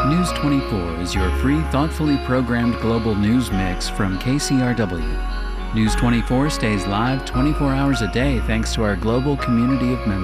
News 24 is your free, thoughtfully programmed global news mix from KCRW. News 24 stays live 24 hours a day thanks to our global community of members.